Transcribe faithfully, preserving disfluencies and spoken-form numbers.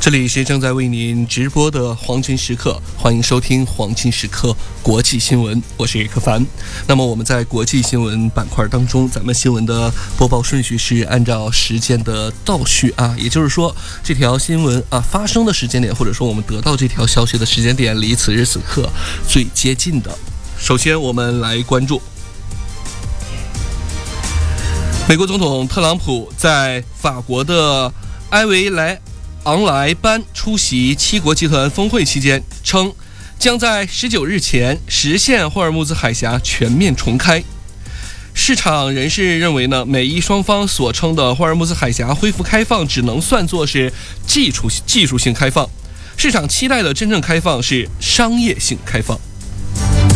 这里是正在为您直播的黄金时刻，欢迎收听黄金时刻国际新闻，我是柯凡。那么我们在国际新闻板块当中，咱们新闻的播报顺序是按照时间的倒序啊，也就是说这条新闻啊发生的时间点，或者说我们得到这条消息的时间点，离此时此刻最接近的。首先我们来关注美国总统特朗普在法国的埃维莱昂莱班出席七国集团峰会期间称，将在十九日前实现霍尔木兹海峡全面重开。市场人士认为呢，美伊双方所称的霍尔木兹海峡恢复开放只能算作是技术技术性开放，市场期待的真正开放是商业性开放。